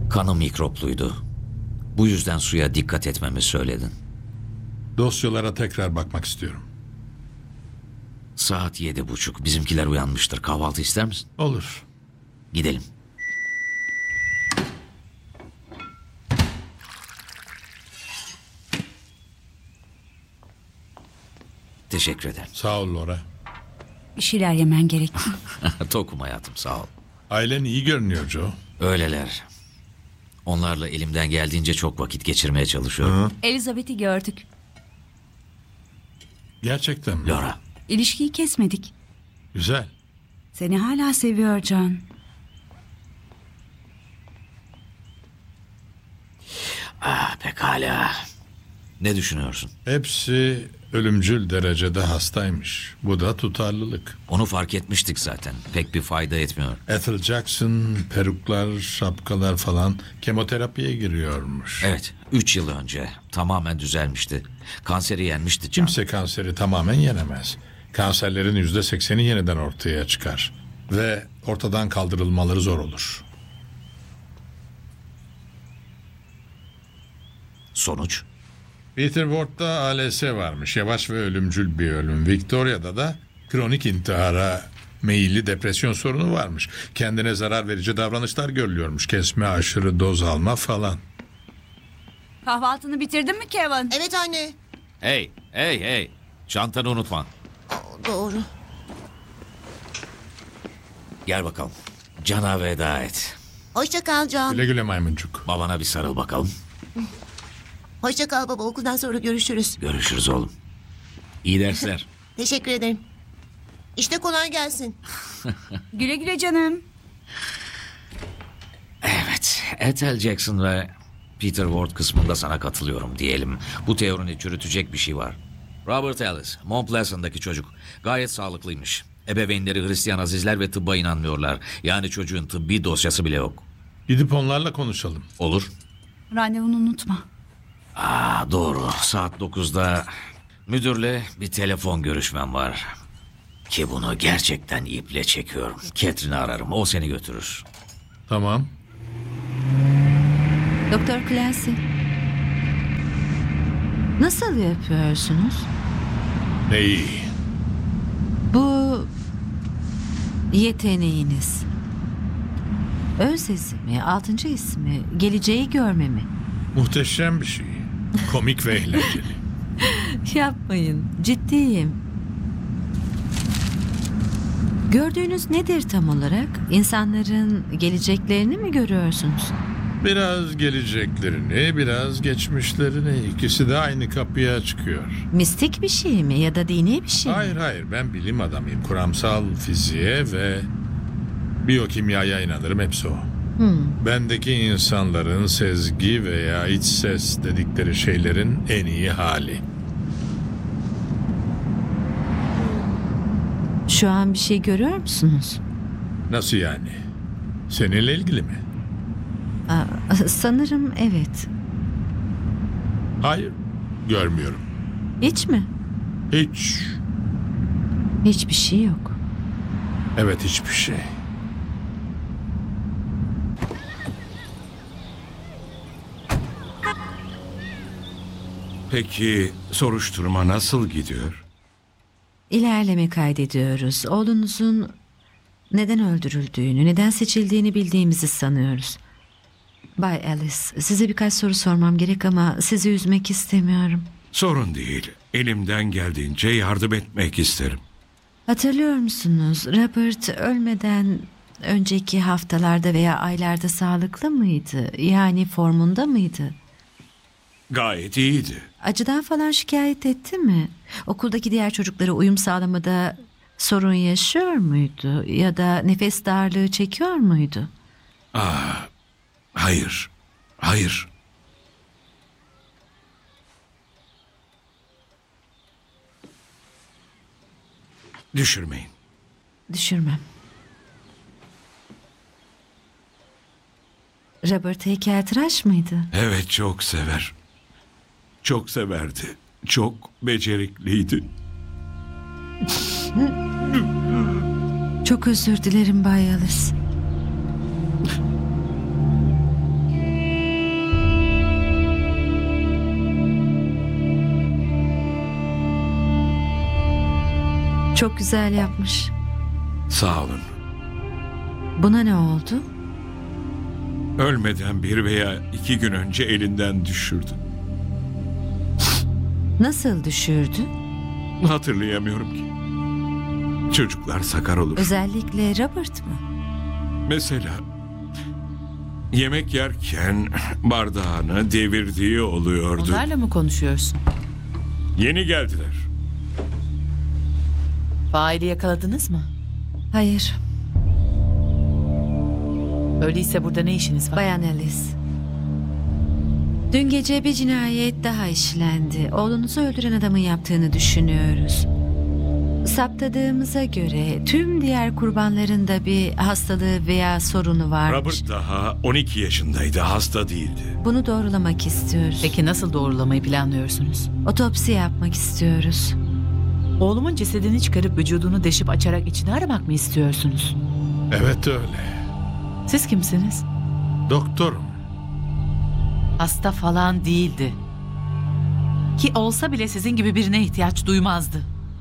Kanı mikropluydu. Bu yüzden suya dikkat etmemi söyledin. Dosyalara tekrar bakmak istiyorum. Saat 7:30. Bizimkiler uyanmıştır. Kahvaltı ister misin? Olur. Gidelim. Teşekkür ederim. Sağ ol Laura. Bir şeyler yemen gerek. Tokum hayatım, sağ ol. Ailen iyi görünüyor Joe. Öyleler. Onlarla elimden geldiğince çok vakit geçirmeye çalışıyorum. Elizabeth'i gördük. Gerçekten mi? Laura, İlişkiyi kesmedik. Güzel. Seni hala seviyor Can. pekala. Ne düşünüyorsun? Hepsi ölümcül derecede hastaymış. Bu da tutarlılık. Onu fark etmiştik zaten. Pek bir fayda etmiyor. Ethel Jackson, peruklar, şapkalar falan kemoterapiye giriyormuş. Evet, 3 yıl önce tamamen düzelmişti. Kanseri yenmişti Can. Kimse kanseri tamamen yenemez. Kanserlerin %80'i yeniden ortaya çıkar. Ve ortadan kaldırılmaları zor olur. Sonuç? Peter Ward'da ALS varmış. Yavaş ve ölümcül bir ölüm. Victoria'da da kronik intihara meyilli depresyon sorunu varmış. Kendine zarar verici davranışlar görülüyormuş. Kesme, aşırı doz alma falan. Kahvaltını bitirdin mi Kevin? Evet anne. Hey. Çantanı unutma. Doğru. Gel bakalım. Can'a veda et. Hoşça kal Can. Güle güle maymuncuk. Babana bir sarıl bakalım. Hoşça kal baba. Okuldan sonra görüşürüz. Görüşürüz oğlum. İyi dersler. Teşekkür ederim. İşte kolay gelsin. Güle güle canım. Evet, Ethel Jackson ve Peter Ward kısmında sana katılıyorum diyelim. Bu teorini çürütecek bir şey var. Robert Ellis, Mount Pleasant'daki çocuk. Gayet sağlıklıymış. Ebeveynleri Hristiyan azizler ve tıbba inanmıyorlar. Yani çocuğun tıbbi dosyası bile yok. Gidip onlarla konuşalım. Olur. Randevunu unutma. Doğru. Saat 9'da müdürle bir telefon görüşmem var. Ki bunu gerçekten iple çekiyorum. Catherine'i ararım. O seni götürür. Tamam. Doktor Clancy. Nasıl yapıyorsunuz? Neyi? Bu yeteneğiniz. Ön sesi mi, 6. his mi, geleceği görme mi? Muhteşem bir şey. Komik ve eğlenceli. Yapmayın, ciddiyim. Gördüğünüz nedir tam olarak? İnsanların geleceklerini mi görüyorsunuz? Biraz geleceklerini, biraz geçmişlerini. İkisi de aynı kapıya çıkıyor. Mistik bir şey mi ya da dini bir şey mi? Hayır, ben bilim adamıyım. Kuramsal fiziğe ve biyokimyaya inanırım, hepsi o. Bendeki insanların sezgi veya iç ses dedikleri şeylerin en iyi hali. Şu an bir şey görüyor musunuz? Nasıl yani? Seninle ilgili mi? Sanırım evet. Hayır, görmüyorum. Hiç mi? Hiç. Hiçbir şey yok. Evet, hiçbir şey. Peki soruşturma nasıl gidiyor? İlerleme kaydediyoruz. Oğlunuzun neden öldürüldüğünü, neden seçildiğini bildiğimizi sanıyoruz. Bay Alice, size birkaç soru sormam gerek ama sizi üzmek istemiyorum. Sorun değil. Elimden geldiğince yardım etmek isterim. Hatırlıyor musunuz? Robert ölmeden önceki haftalarda veya aylarda sağlıklı mıydı? Yani formunda mıydı? Gayet iyiydi. Acıdan falan şikayet etti mi? Okuldaki diğer çocuklara uyum sağlamada sorun yaşıyor muydu? Ya da nefes darlığı çekiyor muydu? Hayır. Düşürmeyin. Düşürmem. Robert heykeltıraş mıydı? Evet, çok sever. Çok severdi. Çok becerikliydi. Çok özür dilerim Bay Alice. Çok güzel yapmış. Sağ olun. Buna ne oldu? Ölmeden 1 veya 2 gün önce elinden düşürdü. Nasıl düşürdü? Hatırlayamıyorum ki. Çocuklar sakar olur. Özellikle Robert mı? Mesela yemek yerken bardağını devirdiği oluyordu. Onlarla mı konuşuyorsun? Yeni geldiler. Faili yakaladınız mı? Hayır, Öyleyse burada ne işiniz var? Bayan Alice. Dün gece bir cinayet daha işlendi. Oğlunuzu öldüren adamın yaptığını düşünüyoruz. Saptadığımıza göre tüm diğer kurbanların da bir hastalığı veya sorunu varmış. Robert daha 12 yaşındaydı, hasta değildi. Bunu doğrulamak istiyoruz. Peki nasıl doğrulamayı planlıyorsunuz? Otopsi yapmak istiyoruz. Oğlumun cesedini çıkarıp vücudunu deşip açarak içini aramak mı istiyorsunuz? Evet öyle. Siz kimsiniz? Doktorum. Hasta falan değildi. Ki olsa bile sizin gibi birine ihtiyaç duymazdı.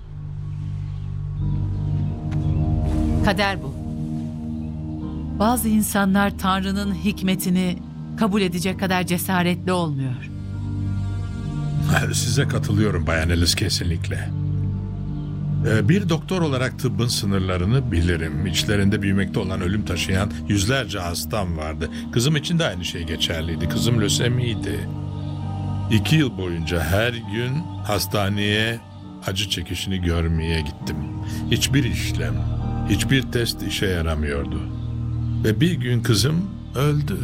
Kader bu. Bazı insanlar Tanrı'nın hikmetini kabul edecek kadar cesaretli olmuyor. Size katılıyorum Bayan Ellis, kesinlikle. Bir doktor olarak tıbbın sınırlarını bilirim. İçlerinde büyümekte olan ölüm taşıyan yüzlerce hastam vardı. Kızım için de aynı şey geçerliydi. Kızım lösemiydi. 2 yıl boyunca her gün hastaneye acı çekişini görmeye gittim. Hiçbir işlem, hiçbir test işe yaramıyordu. Ve bir gün kızım öldü.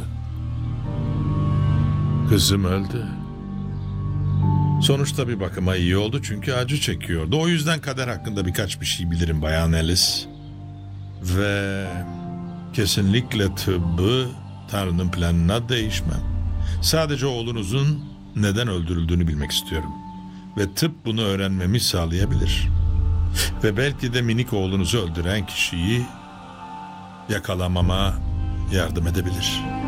Kızım öldü. Sonuçta bir bakıma iyi oldu çünkü acı çekiyordu. O yüzden kader hakkında birkaç bir şey bilirim Bayan Alice. Ve kesinlikle tıbbı Tanrı'nın planına değişmem. Sadece oğlunuzun neden öldürüldüğünü bilmek istiyorum. Ve tıp bunu öğrenmemi sağlayabilir. Ve belki de minik oğlunuzu öldüren kişiyi yakalamama yardım edebilir.